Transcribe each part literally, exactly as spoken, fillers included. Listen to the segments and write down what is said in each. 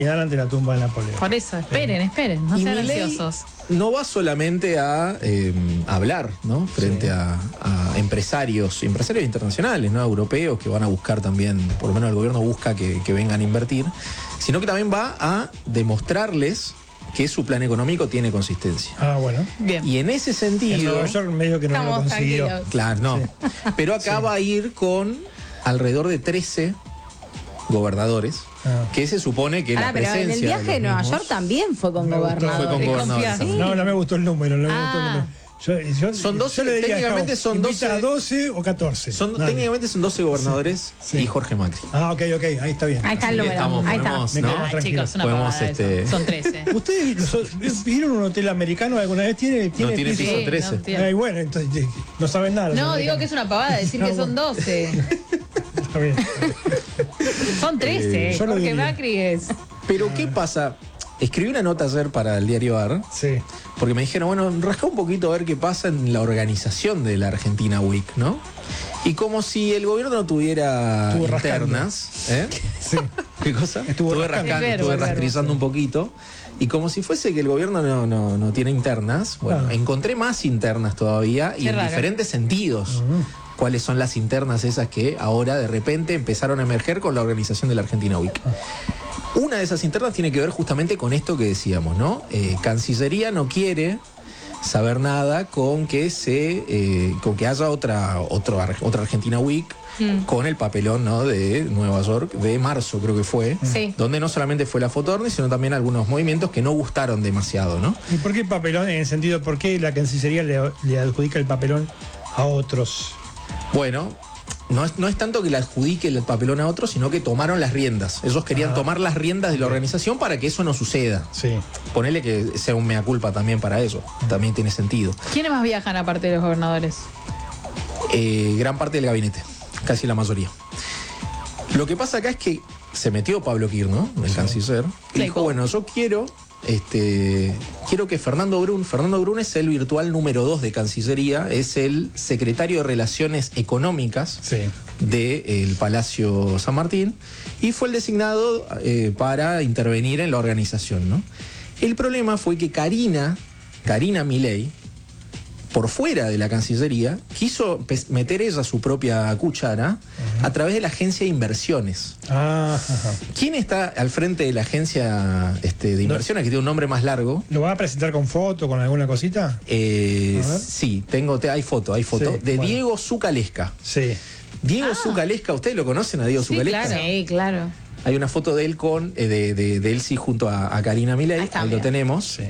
ante la tumba de Napoleón. Por eso, esperen, esperen, no Y sean Milei ansiosos. no va solamente a eh, hablar, ¿no? Frente Sí. a, a empresarios, empresarios internacionales, ¿no? Europeos que van a buscar también, por lo menos el gobierno busca que, que vengan a invertir, sino que también va a demostrarles que su plan económico tiene consistencia. Ah, bueno. Bien. Y en ese En sentido, Nueva York medio que no lo Estamos consiguió. tranquilos. claro, no. Sí. Pero acá Sí. va a ir con alrededor de trece gobernadores, Ah. que se supone que Ahora, la pero presencia en el viaje de de los Nueva mismos- York también fue con Me gustó. gobernadores. Fue con gobernadores. Desconfiás. No, no me gustó el número, no me Ah. gustó el número. Yo, yo- Son doce, yo le diría, técnicamente Javo, son invita doce. a doce o catorce. Son, Dale. técnicamente son doce gobernadores Sí. y Jorge Macri. Ah, ok, ok, ahí está bien. Ahí está el Así que número. estamos, Ahí está. podemos, Me ¿no? quedo Ah, tranquilo. chicos, una Podemos, pavada este- eso. Son trece. ¿Ustedes so- vieron un hotel americano alguna vez? ¿Tiene, tiene, No tiene piso Sí, trece. no tiene. Ay, bueno, entonces eh, no saben nada. los No, digo americanos. que es una pavada decir Ah, que son bueno. doce. Está bien. Son trece. Eh, yo lo Porque diría. Macri es. Pero ¿qué pasa? Escribí una nota ayer para el diario A R, Sí. porque me dijeron, bueno, rasca un poquito a ver qué pasa en la organización de la Argentina Week, ¿no? Y como si el gobierno no tuviera Estuvo rascando. internas, ¿eh? Sí. ¿Qué cosa? Estuvo estuve rascando. rascando, El verbo, estuve el verbo. rastrizando un poquito. Y como si fuese que el gobierno no, no, no tiene internas, bueno, Ah. encontré más internas todavía y Qué en raro. diferentes sentidos. ¿Cuáles son las internas esas que ahora de repente empezaron a emerger con la organización de la Argentina Week? Una de esas internas tiene que ver justamente con esto que decíamos, ¿no? Eh, Cancillería no quiere saber nada con que se eh, con que haya otra otro, ar- otra Argentina Week Mm. con el papelón, ¿no? De Nueva York de marzo, creo que fue, Sí. donde no solamente fue la foto Orni, sino también algunos movimientos que no gustaron demasiado, ¿no? ¿Y por qué el papelón? En el sentido, ¿por qué la Cancillería le, le adjudica el papelón a otros? Bueno, no es, no es tanto que le adjudique el papelón a otros, sino que tomaron las riendas. Ellos querían Ah. tomar las riendas de la organización para que eso no suceda. Sí. Ponele que sea un mea culpa también para eso. También tiene sentido. ¿Quiénes más viajan aparte de los gobernadores? Eh, gran parte del gabinete, casi la mayoría. Lo que pasa acá es que se metió Pablo Kirno, el Sí. canciller, y Sí. dijo, bueno, yo quiero, este, quiero que Fernando Brun, Fernando Brun es el virtual número dos de Cancillería, es el secretario de Relaciones Económicas Sí. del Palacio San Martín y fue el designado eh, para intervenir en la organización, ¿no? El problema fue que Karina, Karina Milei, por fuera de la Cancillería, quiso pes- meter ella su propia cuchara a través de la agencia de inversiones. Ah, ajá. ¿Quién está al frente de la agencia este, de inversiones, que tiene un nombre más largo? ¿Lo van a presentar con foto, con alguna cosita? Eh, A ver. sí, tengo, te- hay foto, hay foto, Sí, de bueno. Diego Zucalesca. Sí. Diego Ah. Zucalesca, ¿ustedes lo conocen a Diego Sí, Zucalesca? claro. Sí, claro. Hay una foto de él con, eh, de, de, de él sí junto a, a Karina Milei, Ahí ahí, está, lo mira. tenemos. Sí.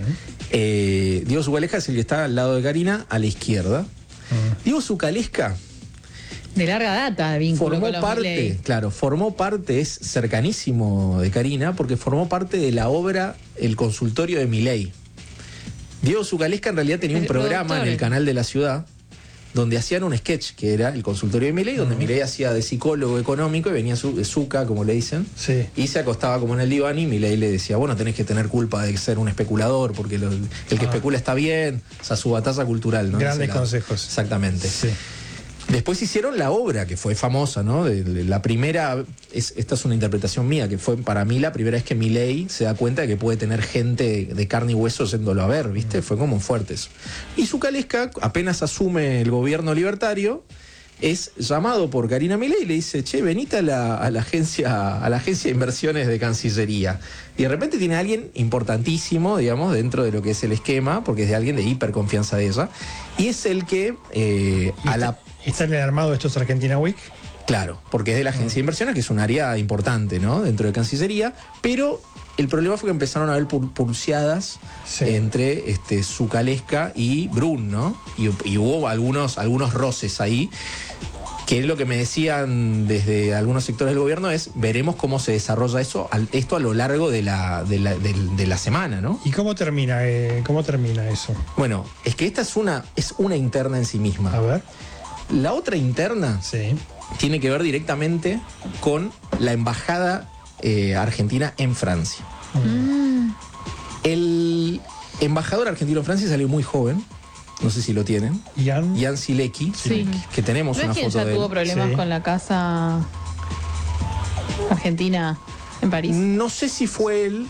Eh, Diego Zucalesca es el que está al lado de Karina, a la izquierda. Mm. Diego Zucalesca De larga data de vínculo formó con los parte, Milei. claro, formó parte, es cercanísimo de Karina, porque formó parte de la obra El Consultorio de Milei. Diego Zucalesca en realidad tenía un El programa productor. en el canal de la ciudad donde hacían un sketch que era El Consultorio de Milei, donde Milei hacía de psicólogo económico y venía su, de Zucca, como le dicen, Sí. y se acostaba como en el diván y Milei le decía, bueno, tenés que tener culpa de ser un especulador, porque lo- el que Ah. especula está bien, o sea, su batalla cultural, ¿no? Grandes Ese lado. consejos. Exactamente. Sí. Después hicieron la obra, que fue famosa, ¿no? De- de la primera, es, esta es una interpretación mía, que fue para mí la primera vez que Milei se da cuenta de que puede tener gente de carne y hueso yéndolo a ver, ¿viste? Fue como fuerte eso. Y Zucalesca, apenas asume el gobierno libertario, es llamado por Karina Milei y le dice, che, venite a la, a la agencia, a la agencia de inversiones de Cancillería. Y de repente tiene a alguien importantísimo, digamos, dentro de lo que es el esquema, porque es de alguien de hiperconfianza de ella, y es el que eh, ¿Y a está, la ¿Está en el armado de estos Argentina Week? Claro, porque es de la agencia de inversiones, que es un área importante, ¿no? Dentro de Cancillería, pero el problema fue que empezaron a haber pul- pulseadas Sí. entre este, Zucalesca y Brun, ¿no? Y, y hubo algunos, algunos roces ahí, que es lo que me decían desde algunos sectores del gobierno, es veremos cómo se desarrolla eso, al- esto a lo largo de la, de la, del- de la semana, ¿no? ¿Y cómo termina, eh, cómo termina eso? Bueno, es que esta es una, es una interna en sí misma. A ver. La otra interna Sí. tiene que ver directamente con la embajada eh, argentina en Francia. Mm. El embajador argentino en Francia salió muy joven, no sé si lo tienen, Ian. Jan Silecki, Sí. que tenemos ¿No una es quien foto ya de tuvo él. problemas Sí. con la casa argentina En París. No sé si fue él,